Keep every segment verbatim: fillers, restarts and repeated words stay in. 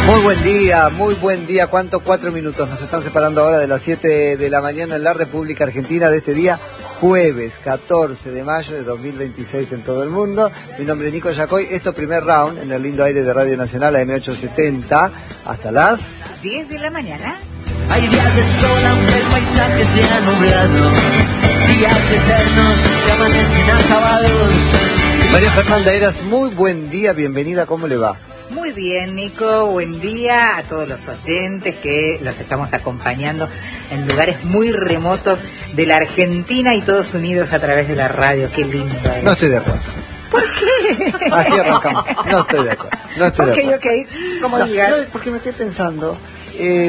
Muy buen día, muy buen día. ¿Cuántos? Cuatro minutos. Nos están separando ahora de las siete de la mañana en la República Argentina de este día, jueves catorce de mayo de dos mil veintiséis en todo el mundo. Mi nombre es Nico Yacoy. Esto primer round en el lindo aire de Radio Nacional, A M ochocientos setenta, hasta las diez de la mañana. Hay días de sol aunque el paisaje sea nublado, días eternos que amanecen acabados. María Fernanda Eras, muy buen día, bienvenida, ¿cómo le va? Muy bien, Nico, buen día a todos los oyentes que los estamos acompañando en lugares muy remotos de la Argentina y todos unidos a través de la radio. Qué lindo es. No estoy de acuerdo. ¿Por qué? Así arrancamos. No estoy de acuerdo. No estoy Ok, de acuerdo. ok, como No, digas. no, porque me quedé pensando, eh,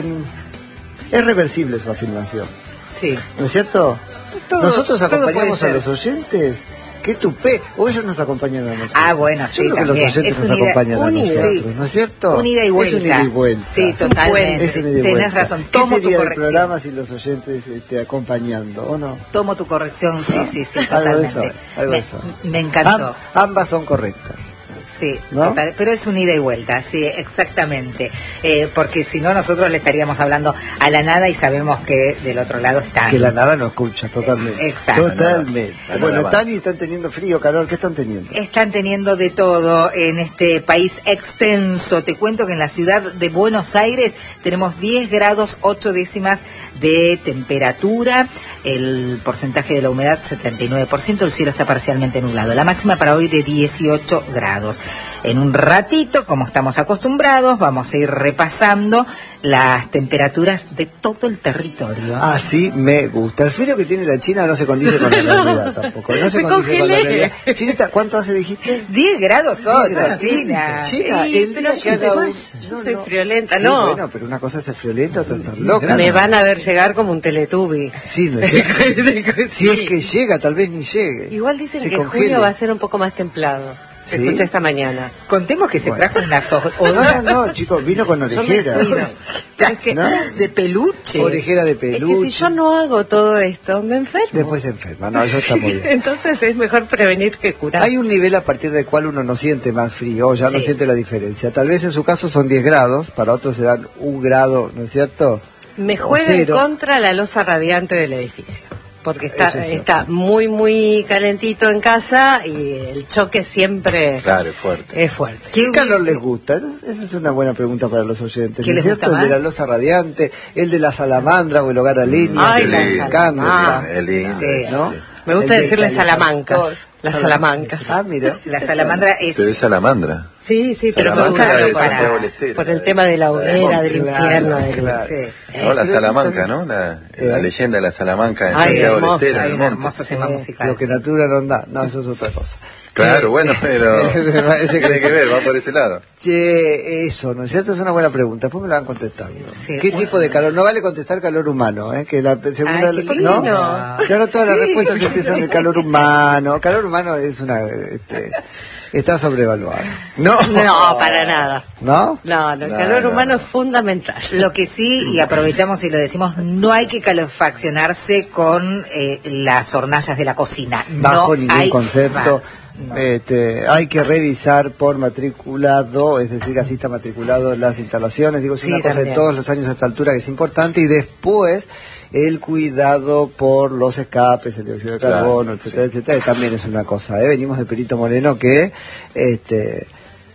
es reversible su afirmación, Sí. ¿no es cierto? Todo- Nosotros todo acompañamos puede a ser. los oyentes. ¡Qué tupé! O ellos nos acompañan a nosotros. Ah, bueno, Yo sí, creo que también. los oyentes Es nos un ida- acompañan a un ida- nosotros, sí. ¿no es cierto? Un ida y vuelta. Es un ida y vuelta. Sí, totalmente. Es un ida y Tenés vuelta. razón. ¿Qué Tomo tu sería del corrección. programa si los oyentes este, acompañando, o no? Tomo tu corrección, sí, sí, sí, Algo de totalmente. eso, algo de me, eso. me encantó. Am- ambas son correctas. Sí, ¿no? total, pero es un ida y vuelta, sí, exactamente. Eh, porque si no, nosotros le estaríamos hablando a la nada y sabemos que del otro lado están. Que la nada no escucha, totalmente. Exacto. Totalmente. La nada Bueno, va. están y están teniendo frío, calor, ¿qué están teniendo? Están teniendo de todo en este país extenso. Te cuento que en la ciudad de Buenos Aires tenemos diez grados ocho décimas de temperatura, el porcentaje de la humedad setenta y nueve por ciento, el cielo está parcialmente nublado. La máxima para hoy de dieciocho grados. En un ratito, como estamos acostumbrados, vamos a ir repasando las temperaturas de todo el territorio. Así me gusta. El frío que tiene la China no se condice con la realidad tampoco. No se Me condice con la congelé. realidad. Chinita, ¿cuánto hace dijiste? diez grados ocho, grados. China. China, Sí, el pero día que yo haga soy- un- yo no, soy no. friolenta, Sí, no. Bueno, pero una cosa es el friolento, otra es estar loca. Me van a ver llegar como un Teletubby. Sí, ¿no es cierto? Si es que llega, tal vez ni llegue. Igual dicen Se que congele. junio va a ser un poco más templado. Se ¿Sí? escucha esta mañana. Contemos que se Bueno. trajo unas No, orejas no, no, chicos, vino con Yo me orejera. cuido. Pero es que, ¿No? de peluche. Orejera de es que peluche. si yo no hago todo esto, me enfermo. Después se enferma. No, eso está muy bien. Entonces es mejor prevenir que curar. Hay un nivel a partir del cual uno no siente más frío, o ya no Sí. siente la diferencia. Tal vez en su caso son diez grados, para otros serán un grado, ¿no es cierto? Me O juega en cero. contra la losa radiante del edificio. Porque está, Eso es cierto. está muy, muy calentito en casa y el choque siempre Claro, es fuerte. es fuerte. ¿Qué calor hubiese- les gusta? Esa es una buena pregunta para los oyentes. ¿Qué ¿No es les cierto? gusta El de la más? losa radiante, el de la salamandra o el hogar a leña. Ay, que la me encanta, salamandra. Es lindo. Sí. ¿no? Me gusta El de decirle calefactor. salamancas, las salamancas. Ah, mira. La salamandra es... Pero es salamandra. Sí, sí, pero Salamanca por, de para- Santiago del Estero. por el tema de la hoguera, del Claro, infierno. del- claro. Sí. No, la pero Salamanca, eso- ¿no? La, Eh. la leyenda de la Salamanca en Ay, Santiago del hermoso, Estero, Hay en un el monte. hermoso tema Sí. musical. Lo que sí. natura no da. No, eso es otra cosa. Claro, Che, bueno, pero me parece que tiene que ver, va por ese lado. Che, eso, ¿no es cierto? Es una buena pregunta. Después me la van contestando. Sí. ¿Qué tipo de calor? No vale contestar calor humano, ¿eh? Que la segunda... Ay, qué ¿no? lindo. Claro, todas las Sí. respuestas empiezan del calor humano. Calor humano es una... Este, está sobrevaluado. No. No, para nada. ¿No? No, no, el No, calor no, humano no. es fundamental. Lo que sí, y aprovechamos y lo decimos, no hay que calefaccionarse con eh, las hornallas de la cocina. Bajo no ningún hay- concepto. No. Este, hay que revisar por matriculado, es decir, así está matriculado las instalaciones. Digo, es Sí, una cosa de también. todos los años a esta altura que es importante. Y después el cuidado por los escapes, el dióxido de Claro, carbono, etcétera, sí. etcétera, también es una cosa. ¿eh? Venimos de Perito Moreno que este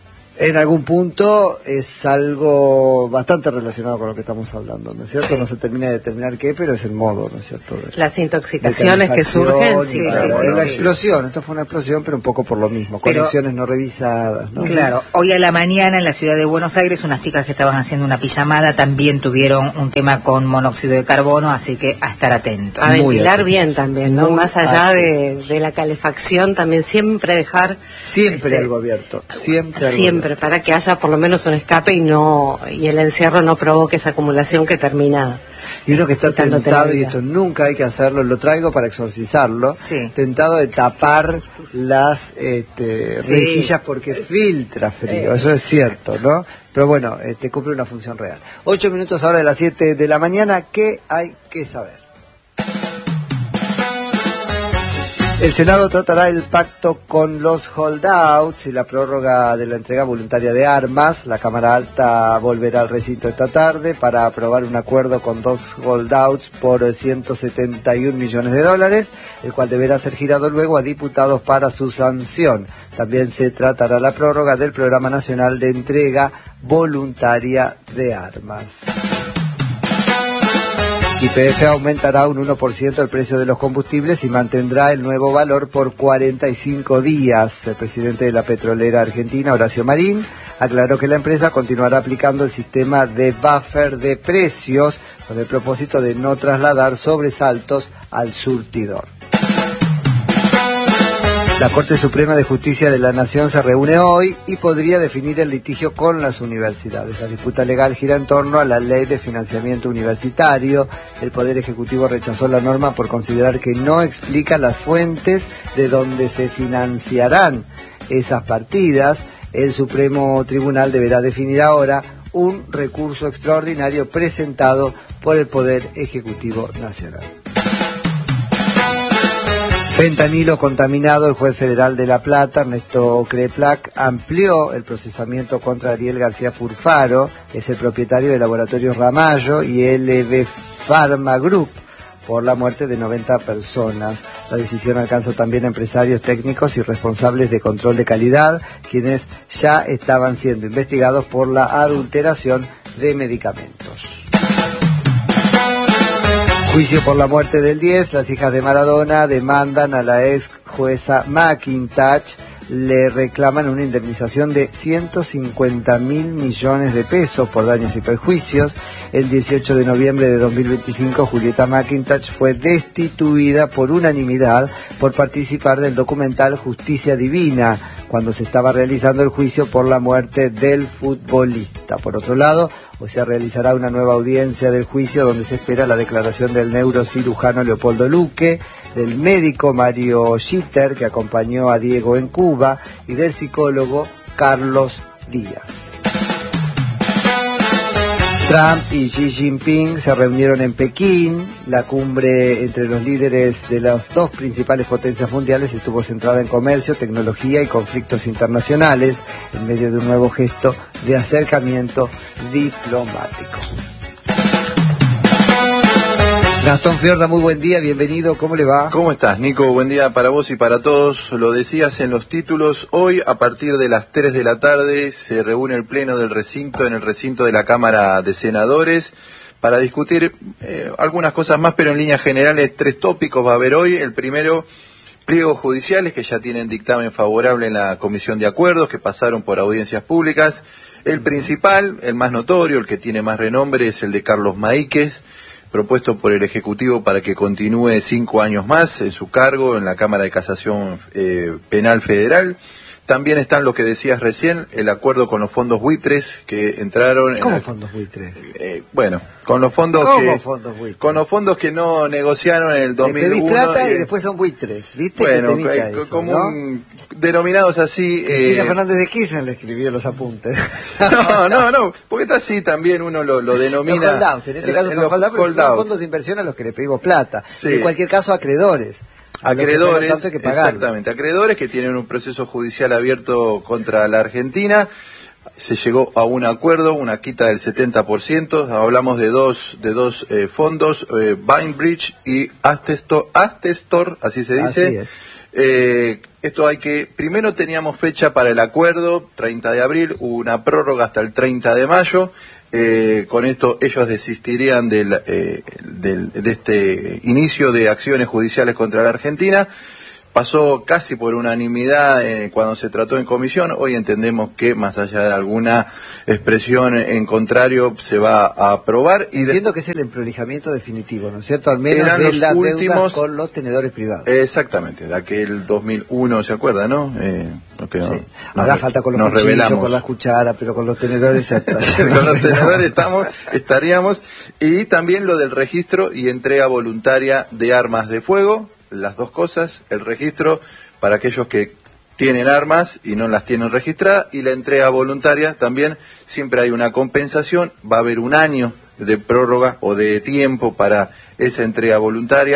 en algún punto es algo bastante relacionado con lo que estamos hablando, ¿no es cierto? Sí. No se termina de determinar qué, pero es el modo, ¿no es cierto? De- Las de intoxicaciones que surgen, calefacción, sí, y sí, claro, sí, la sí. explosión, esto fue una explosión, pero un poco por lo mismo, Pero- conexiones no revisadas, ¿no? Claro, hoy a la mañana en la ciudad de Buenos Aires unas chicas que estaban haciendo una pijamada también tuvieron un tema con monóxido de carbono, así que a estar atentos. a Muy ventilar atento. bien también, ¿no? Muy Más allá atento. de, de la calefacción, también siempre dejar, Siempre Este, algo abierto, siempre algo siempre, abierto. para que haya por lo menos un escape y no y el encierro no provoque esa acumulación que termina. Y uno que está quitándote tentado, la y vida. esto nunca hay que hacerlo, lo traigo para exorcizarlo, Sí. tentado de tapar las este, Sí. rejillas porque filtra frío, eso es cierto, ¿no? Pero bueno, este, cumple una función real. Ocho minutos ahora de las siete de la mañana, ¿qué hay que saber? El Senado tratará el pacto con los holdouts y la prórroga de la entrega voluntaria de armas. La Cámara Alta volverá al recinto esta tarde para aprobar un acuerdo con dos holdouts por ciento setenta y un millones de dólares, el cual deberá ser girado luego a diputados para su sanción. También se tratará la prórroga del Programa Nacional de Entrega Voluntaria de Armas. Y P F aumentará un uno por ciento el precio de los combustibles y mantendrá el nuevo valor por cuarenta y cinco días. El presidente de la petrolera argentina, Horacio Marín, aclaró que la empresa continuará aplicando el sistema de buffer de precios con el propósito de no trasladar sobresaltos al surtidor. La Corte Suprema de Justicia de la Nación se reúne hoy y podría definir el litigio con las universidades. La disputa legal gira en torno a la Ley de Financiamiento Universitario. El Poder Ejecutivo rechazó la norma por considerar que no explica las fuentes de donde se financiarán esas partidas. El Supremo Tribunal deberá definir ahora un recurso extraordinario presentado por el Poder Ejecutivo Nacional. Fentanilo contaminado. El juez federal de La Plata, Ernesto Creplac, amplió el procesamiento contra Ariel García Furfaro, es el propietario de Laboratorios Ramallo y L B Pharma Group, por la muerte de noventa personas. La decisión alcanza también a empresarios técnicos y responsables de control de calidad, quienes ya estaban siendo investigados por la adulteración de medicamentos. Juicio por la muerte del diez. Las hijas de Maradona demandan a la ex jueza McIntosh, le reclaman una indemnización de ciento cincuenta mil millones de pesos por daños y perjuicios. El dieciocho de noviembre de dos mil veinticinco, Julieta McIntosh fue destituida por unanimidad por participar del documental Justicia Divina, cuando se estaba realizando el juicio por la muerte del futbolista. Por otro lado, hoy se realizará una nueva audiencia del juicio donde se espera la declaración del neurocirujano Leopoldo Luque, del médico Mario Schitter, que acompañó a Diego en Cuba, y del psicólogo Carlos Díaz. Trump y Xi Jinping se reunieron en Pekín. La cumbre entre los líderes de las dos principales potencias mundiales estuvo centrada en comercio, tecnología y conflictos internacionales, en medio de un nuevo gesto de acercamiento diplomático. Gastón Fiorda, muy buen día, bienvenido, ¿cómo le va? ¿Cómo estás, Nico? Buen día para vos y para todos. Lo decías en los títulos, hoy a partir de las tres de la tarde se reúne el pleno del recinto, en el recinto de la Cámara de Senadores, para discutir eh, algunas cosas más, pero en líneas generales tres tópicos va a haber hoy. El primero, pliegos judiciales que ya tienen dictamen favorable en la Comisión de Acuerdos, que pasaron por audiencias públicas. El principal, el más notorio, el que tiene más renombre, es el de Carlos Maíquez, propuesto por el Ejecutivo para que continúe cinco años más en su cargo en la Cámara de Casación eh, Penal Federal. También están lo que decías recién, el acuerdo con los fondos buitres que entraron... ¿Cómo en la, fondos buitres? Eh, bueno, con los fondos ¿Cómo que... fondos buitres? Con los fondos que no negociaron en el dos mil uno. Le pedís plata y, y después son buitres, ¿viste? Bueno, que eh, eso, como ¿no? un, denominados así... Cristina eh, Fernández de Kirchner le escribió los apuntes. No, no, no, porque está así también uno lo, lo denomina... Los holdouts, en este caso en son los holdouts, pero son holdouts. fondos de inversión a los que le pedimos plata. Sí. En cualquier caso, acreedores. A los que Acreedores, tanto hay que pagar. exactamente, acreedores que tienen un proceso judicial abierto contra la Argentina. Se llegó a un acuerdo, una quita del setenta por ciento. Hablamos de dos de dos eh, fondos, eh, Bainbridge y Astestor, Astestor, así se dice. Así es. Eh, esto hay que, primero teníamos fecha para el acuerdo, treinta de abril, hubo una prórroga hasta el treinta de mayo. Eh, con esto ellos desistirían del, eh, del, de este inicio de acciones judiciales contra la Argentina. Pasó casi por unanimidad eh, cuando se trató en comisión. Hoy entendemos que más allá de alguna expresión en contrario se va a aprobar. Y Entiendo de... que es el emprolijamiento definitivo, ¿no es cierto? Al menos Eran de los las últimos... deudas con los tenedores privados. Exactamente, de aquel dos mil uno, ¿se acuerda, no? Eh, que no Sí. Ahora nos, falta con los nos cuchillos, revelamos. con las cucharas, pero con los tenedores ya está. Con los tenedores estamos, estaríamos. Y también lo del registro y entrega voluntaria de armas de fuego, las dos cosas, el registro para aquellos que tienen armas y no las tienen registradas, y la entrega voluntaria también, siempre hay una compensación, va a haber un año de prórroga o de tiempo para esa entrega voluntaria.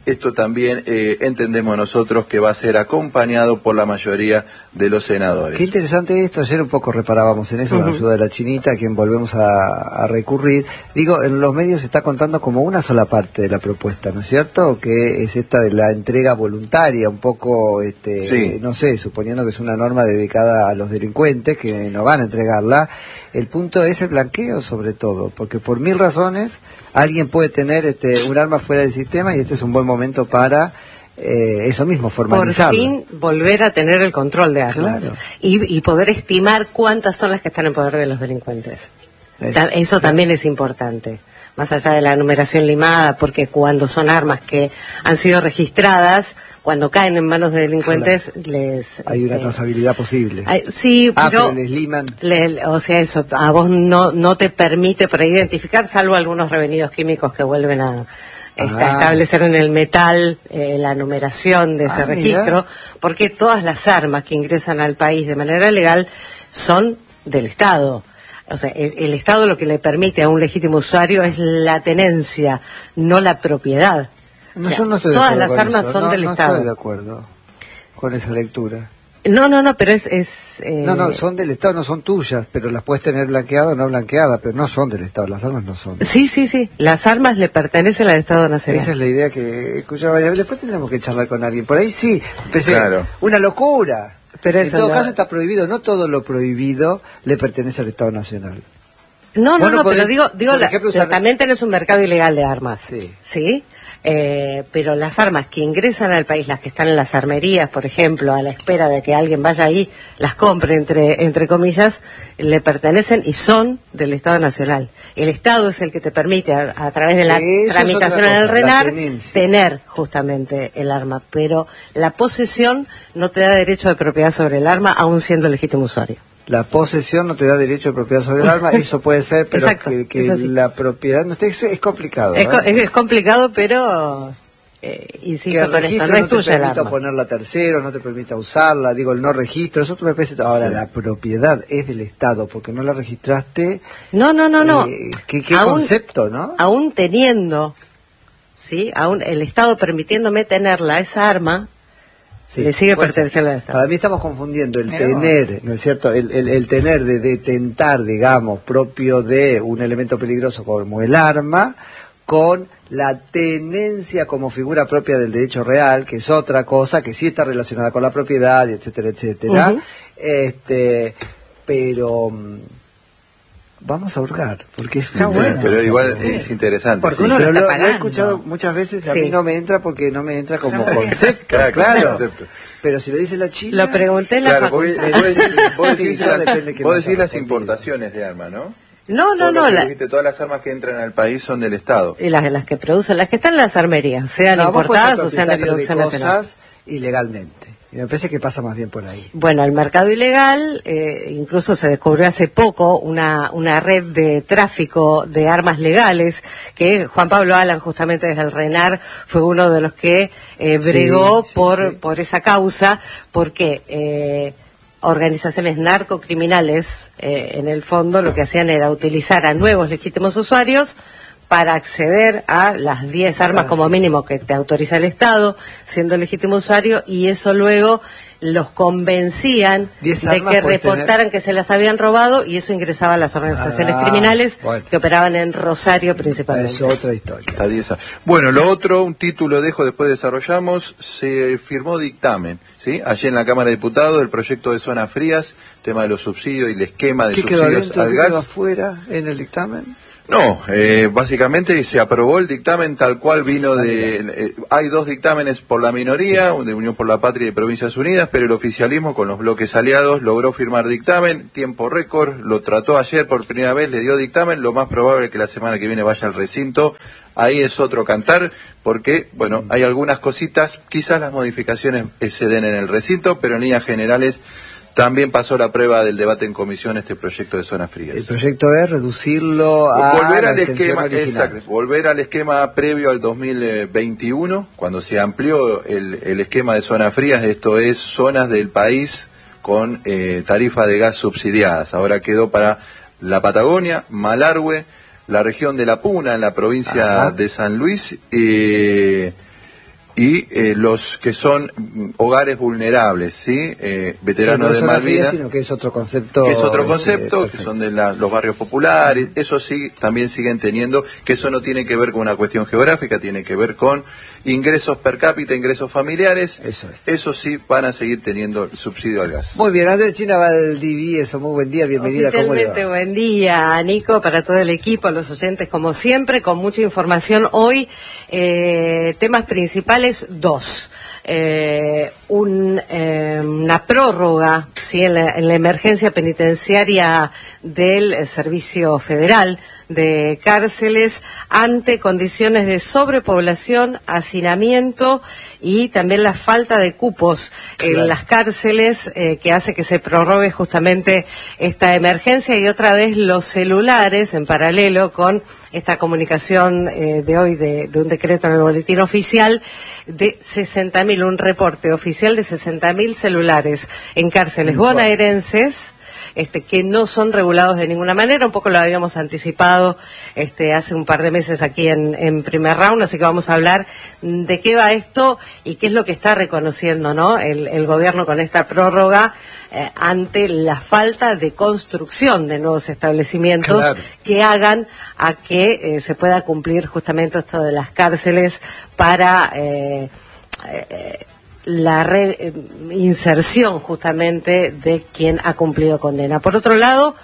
esto también eh, entendemos nosotros que va a ser acompañado por la mayoría de los senadores. Qué interesante esto, ayer un poco reparábamos en eso, uh-huh. con la ayuda de la Chinita, a quien volvemos a, a recurrir. Digo, en los medios se está contando como una sola parte de la propuesta, ¿no es cierto? Que es esta de la entrega voluntaria, un poco, este, sí. no sé, suponiendo que es una norma dedicada a los delincuentes, que no van a entregarla. El punto es el blanqueo, sobre todo, porque por mil razones alguien puede tener este, un arma fuera del sistema y este es un buen momento para eh, eso mismo, formalizarlo. Por fin volver a tener el control de armas, claro. y, y poder estimar cuántas son las que están en poder de los delincuentes. Es, eso también es importante, más allá de la numeración limada, porque cuando son armas que han sido registradas, cuando caen en manos de delincuentes, claro. les... Hay una este, trazabilidad posible. Hay, sí, ah, pero... pero les liman. Le, o sea, eso a vos no no te permite para identificar, salvo algunos revenidos químicos que vuelven a, ah. esta, establecer en el metal eh, la numeración de ese ah, registro, mira. Porque todas las armas que ingresan al país de manera legal son del Estado. O sea, el, el Estado lo que le permite a un legítimo usuario es la tenencia, no la propiedad. No, o sea, yo no estoy de todas las con armas eso. son no, del no Estado. No estoy de acuerdo con esa lectura. No, no, no, pero es... es eh... No, no, son del Estado, no son tuyas, pero las puedes tener blanqueadas o no blanqueadas, pero no son del Estado, las armas no son. Sí, sí, sí, las armas le pertenecen al Estado Nacional. Esa es la idea que escuchaba. Después tendremos que charlar con alguien. Por ahí sí, empecé, claro. Una locura. Pero en todo no... caso está prohibido, no todo lo prohibido le pertenece al Estado Nacional. No, no, bueno, no, podés, pero digo, digo la, ejemplo, usar... también tenés un mercado ilegal de armas. Sí. ¿Sí? Eh, pero las armas que ingresan al país, las que están en las armerías, por ejemplo, a la espera de que alguien vaya ahí, las compre, entre entre comillas, le pertenecen y son del Estado Nacional. El Estado es el que te permite, a, a través de la Eso tramitación en el cosa, RENAR, tener justamente el arma. Pero la posesión no te da derecho de propiedad sobre el arma, aún siendo legítimo usuario. La posesión no te da derecho de propiedad sobre el arma, eso puede ser, pero exacto, que, que sí. la propiedad no está, es, es complicado. Es, ¿eh? es, es complicado, pero eh, insisto con esto, no es no te tuya el permita arma. ponerla tercero, no te permita usarla, digo el no registro, eso tú me parece. Ahora sí. La propiedad es del Estado, porque no la registraste. No, no, no, no. Eh, qué qué aún, concepto, ¿no? Aún teniendo, sí, aún el Estado permitiéndome tenerla, esa arma. Sí, le sigue perteneciendo al Estado. Para mí estamos confundiendo el Pero... tener, ¿no es cierto? El, el, el tener de detentar, digamos, propio de un elemento peligroso como el arma, con la tenencia como figura propia del derecho real, que es otra cosa, que sí está relacionada con la propiedad, etcétera, etcétera. Uh-huh. Este, pero... vamos a hurgar, porque es sí, bueno, pero igual sí. Es interesante. Porque sí. uno pero lo, lo, está lo he escuchado muchas veces, a sí. mí no me entra porque no me entra como no, concepto, claro. claro. Concepto. Pero si lo dice la China... Lo pregunté en la claro, facultad. Vos decís, vos decís, sí, las, depende vos decís las contigo. importaciones de armas, ¿no? No, no, no. La... Dijiste, todas las armas que entran al país son del Estado. Y las, las que producen, las que están en las armerías, sean no, importadas o sean de de producción cosas nacional. Ilegalmente. Y me parece que pasa más bien por ahí. Bueno, el mercado ilegal, eh, incluso se descubrió hace poco una, una red de tráfico de armas legales, que Juan Pablo Alan, justamente desde el RENAR, fue uno de los que eh, bregó sí, sí, por, sí. por esa causa, porque eh, organizaciones narcocriminales, eh, en el fondo, lo que hacían era utilizar a nuevos legítimos usuarios para acceder a las diez armas como mínimo que te autoriza el Estado, siendo legítimo usuario, y eso luego los convencían de que reportaran tener... que se las habían robado, y eso ingresaba a las organizaciones ah, criminales bueno. que operaban en Rosario principalmente. Es otra historia. Bueno, lo otro, un título dejo, después desarrollamos, se firmó dictamen, ¿sí? Allí en la Cámara de Diputados, el proyecto de zonas frías, tema de los subsidios y el esquema de ¿Qué subsidios quedó dentro, al qué gas. quedó afuera en el dictamen? No, eh, básicamente se aprobó el dictamen tal cual vino de... Eh, hay dos dictámenes por la minoría, sí. de Unión por la Patria y de Provincias Unidas, pero el oficialismo con los bloques aliados logró firmar dictamen, tiempo récord, lo trató ayer por primera vez, le dio dictamen, lo más probable es que la semana que viene vaya al recinto. Ahí es otro cantar, porque, bueno, hay algunas cositas, quizás las modificaciones se den en el recinto, pero en líneas generales... También pasó la prueba del debate en comisión este proyecto de zonas frías. El proyecto es reducirlo a volver al la esquema, original. exacto, volver al esquema previo al dos mil veintiuno, cuando se amplió el, el esquema de zonas frías, esto es zonas del país con eh, tarifa de gas subsidiadas. Ahora quedó para la Patagonia, Malargüe, la región de La Puna en la provincia Ajá. de San Luis, eh, y eh, los que son mm, hogares vulnerables, ¿sí? Eh, veteranos no de son Malvinas, sino que es otro concepto. que es otro este, concepto, que son de la- los barrios populares, eso sí, también siguen teniendo, que eso no tiene que ver con una cuestión geográfica, tiene que ver con ingresos per cápita, ingresos familiares, Eso es. eso sí van a seguir teniendo el subsidio al gas. Muy bien, Andrés China Valdivieso, muy buen día, bienvenida, ¿cómo le va? Oficialmente buen día, Nico, para todo el equipo, a los oyentes como siempre, con mucha información. Hoy, eh, temas principales, dos. Eh, un, eh, una prórroga, ¿sí? en, la, en la emergencia penitenciaria del eh, Servicio Federal de Cárceles ante condiciones de sobrepoblación, hacinamiento y también la falta de cupos Claro. en las cárceles, eh, que hace que se prorrogue justamente esta emergencia, y otra vez los celulares en paralelo con esta comunicación eh, de hoy de, de un decreto en el boletín oficial de sesenta mil, un reporte oficial de sesenta mil celulares en cárceles Bueno. bonaerenses, este, que no son regulados de ninguna manera. Un poco lo habíamos anticipado este, hace un par de meses aquí en, en primer round, así que vamos a hablar de qué va esto y qué es lo que está reconociendo, ¿no? el, el gobierno con esta prórroga eh, ante la falta de construcción de nuevos establecimientos Claro. que hagan a que eh, se pueda cumplir justamente esto de las cárceles para eh, eh, la reinserción justamente de quien ha cumplido condena. Por otro lado,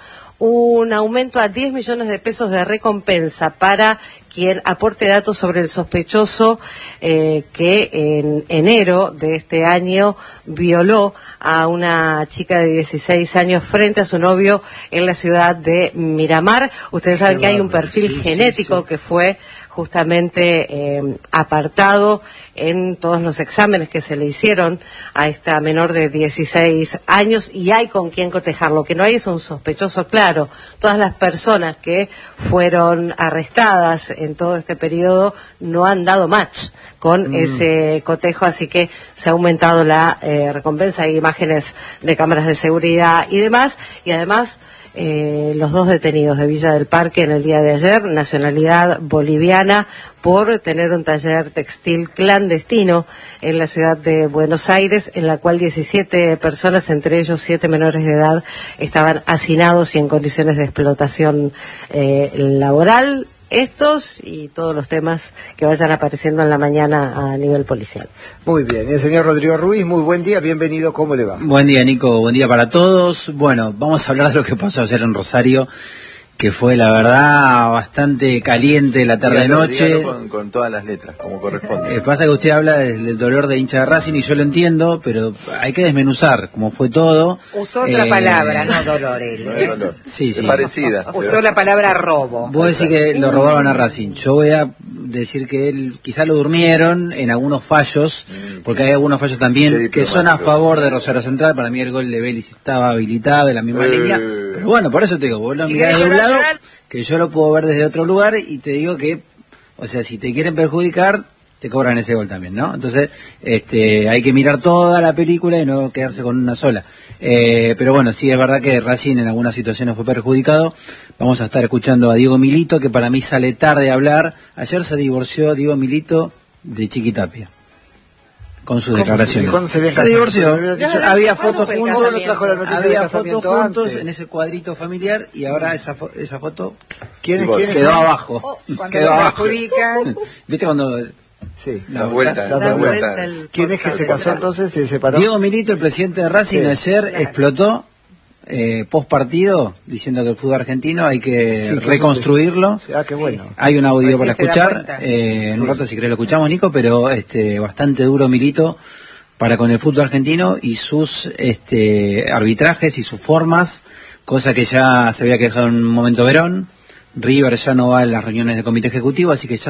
un aumento a diez millones de pesos de recompensa para quien aporte datos sobre el sospechoso eh, que en enero de este año violó a una chica de dieciséis años frente a su novio en la ciudad de Miramar. Ustedes Qué saben que hay un bárbaro. perfil Sí, sí, genético sí. que fue justamente eh, apartado en todos los exámenes que se le hicieron a esta menor de dieciséis años, y hay con quién cotejar. Lo que no hay es un sospechoso claro. Todas las personas que fueron arrestadas en todo este periodo no han dado match con Mm. ese cotejo, así que se ha aumentado la eh, recompensa. Hay imágenes de cámaras de seguridad y demás, y además Eh, los dos detenidos de Villa del Parque en el día de ayer, nacionalidad boliviana, por tener un taller textil clandestino en la ciudad de Buenos Aires, en la cual diecisiete personas, entre ellos siete menores de edad, estaban hacinados y en condiciones de explotación eh, laboral. Estos y todos los temas que vayan apareciendo en la mañana a nivel policial. Muy bien, y el señor Rodrigo Ruiz, muy buen día, bienvenido, ¿cómo le va? Buen día, Nico, buen día para todos. Bueno, vamos a hablar de lo que pasó ayer en Rosario, que fue, la verdad, bastante caliente la tarde-noche. Dígalo con, con todas las letras, como corresponde. Eh, pasa que usted habla del, del dolor de hincha de Racing y yo lo entiendo, pero hay que desmenuzar cómo fue todo. Usó otra Eh, palabra, no dolor él. No ¿eh? es dolor. Sí, sí. Es parecida. Usó la palabra robo. Vos decís que lo robaron a Racing. Yo voy a decir que él quizá lo durmieron en algunos fallos, porque hay algunos fallos Qué también que son a diplomático. favor de Rosario Central. Para mí el gol de Vélez estaba habilitado en la misma Eh. línea. Pero bueno, por eso te digo, vos lo Si mirás de querés un llorar, lado, llorar. que yo lo puedo ver desde otro lugar, y te digo que, o sea, si te quieren perjudicar, te cobran ese gol también, ¿no? Entonces, este, hay que mirar toda la película y no quedarse con una sola. Eh, pero bueno, sí es verdad que Racing en algunas situaciones fue perjudicado. Vamos a estar escuchando a Diego Milito, que para mí sale tarde a hablar. Ayer se divorció Diego Milito de Chiqui Tapia, con sus ¿Cómo declaraciones. se- cuándo se habían Se casado? divorció. Se habían dicho- Había ¿Cuándo fotos fue el juntos, casamiento? trajo la noticia del había fotos casamiento juntos antes. en ese cuadrito familiar, y ahora esa, fo- esa foto ¿Quién es? Igual. ¿Quién es? quedó abajo. Oh, cuando Quedó lo abajo. perjudican. ¿Viste cuando Sí. La vuelta, Da la vuelta. vuelta. el ¿Quién es que se casó entonces? ¿Se separó? Diego Milito, el presidente de Racing, Sí, ayer claro. explotó eh, post partido diciendo que el fútbol argentino hay que Sí, que reconstruirlo? Ah, qué bueno. Hay un audio Pues sí, para se da escuchar, cuenta. eh, en un Sí. rato si querés lo escuchamos, Nico, pero este bastante duro Milito para con el fútbol argentino y sus este arbitrajes y sus formas, cosa que ya se había quejado en un momento Verón. River ya no va a las reuniones de comité ejecutivo, así que ya